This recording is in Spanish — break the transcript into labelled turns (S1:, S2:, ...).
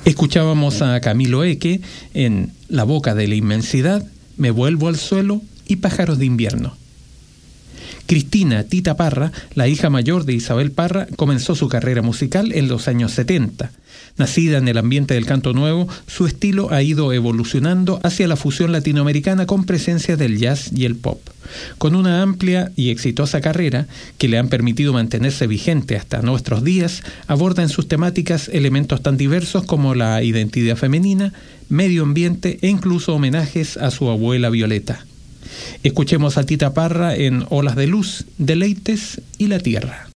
S1: Escuchábamos a Camilo Eque en La boca de la inmensidad, Me vuelvo al suelo y Pájaros de invierno. Cristina Tita Parra, la hija mayor de Isabel Parra, comenzó su carrera musical en los años 70. Nacida en el ambiente del canto nuevo, su estilo ha ido evolucionando hacia la fusión latinoamericana con presencia del jazz y el pop. Con una amplia y exitosa carrera que le han permitido mantenerse vigente hasta nuestros días, aborda en sus temáticas elementos tan diversos como la identidad femenina, medio ambiente e incluso homenajes a su abuela Violeta. Escuchemos a Tita Parra en Olas de Luz, Deleites y La Tierra.